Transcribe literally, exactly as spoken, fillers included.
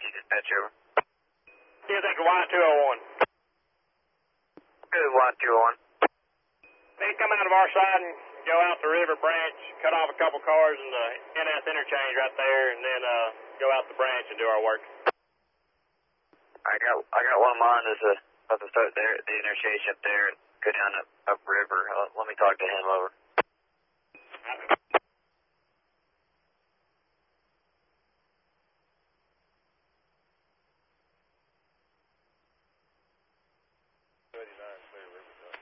G dispatch over. Yeah, that's Y two oh one. Good, Y two oh one. They come out of our side and go out the river branch, cut off a couple cars in the N S interchange right there, and then uh, go out the branch and do our work. I got I got one of mine that's uh, about to start there at the interchange up there and go down up, up river. Uh, let me talk to him over. thirty-nine, clear river.